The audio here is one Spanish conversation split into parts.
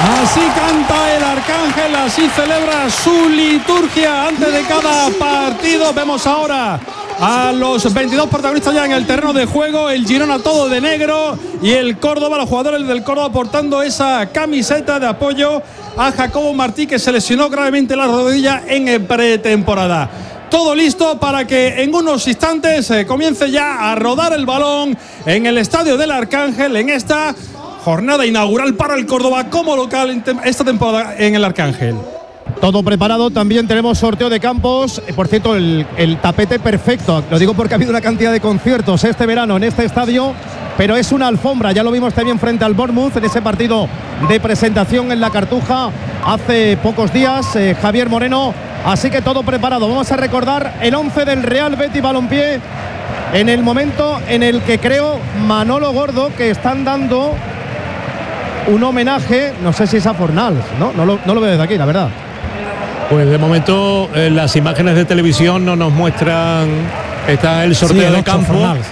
Así canta el Arcángel, así celebra su liturgia antes de cada partido. Vemos ahora a los 22 protagonistas ya en el terreno de juego. El Girona todo de negro y el Córdoba, los jugadores del Córdoba portando esa camiseta de apoyo a Jacobo Martí, que se lesionó gravemente la rodilla en pretemporada. Todo listo para que en unos instantes comience ya a rodar el balón en el estadio del Arcángel en esta jornada inaugural para el Córdoba como local esta temporada en el Arcángel. Todo preparado, también tenemos sorteo de campos. Por cierto, el tapete perfecto. Lo digo porque ha habido una cantidad de conciertos este verano en este estadio, pero es una alfombra. Ya lo vimos también frente al Bournemouth en ese partido de presentación en la Cartuja hace pocos días. Javier Moreno. Así que todo preparado. Vamos a recordar el 11 del Real Betis Balompié en el momento en el que creo Manolo Gordo que están dando un homenaje, no sé si es a Fornals, ¿no? No lo veo desde aquí, la verdad. Pues de momento las imágenes de televisión no nos muestran. Está el sorteo de campo. Fornals.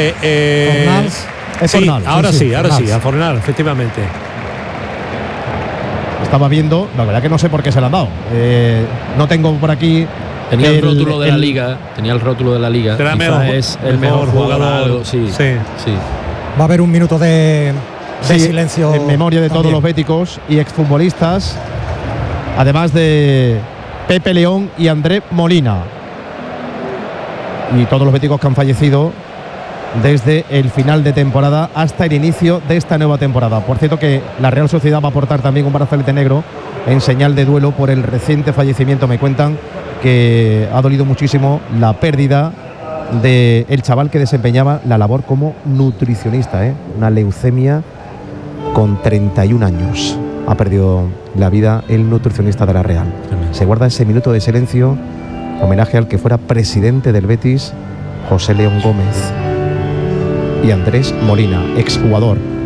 Es sí, Fornals. ahora sí, Fornals. a Fornals, efectivamente. Estaba viendo, la verdad que no sé por qué se la han dado. No tengo por aquí. Tenía el rótulo de la liga. Tenía el rótulo de la liga. Es el mejor jugador. Sí. Va a haber un minuto de silencio en memoria de todos también. los béticos y exfutbolistas, además de Pepe León y André Molina, y todos los béticos que han fallecido desde el final de temporada hasta el inicio de esta nueva temporada. Por cierto que la Real Sociedad va a aportar también un brazalete negro en señal de duelo por el reciente fallecimiento. Me cuentan que ha dolido muchísimo la pérdida del chaval que desempeñaba la labor como nutricionista, una leucemia con 31 años. Ha perdido la vida el nutricionista de la Real. Se guarda ese minuto de silencio, homenaje al que fuera presidente del Betis, José León Gómez, y Andrés Molina, exjugador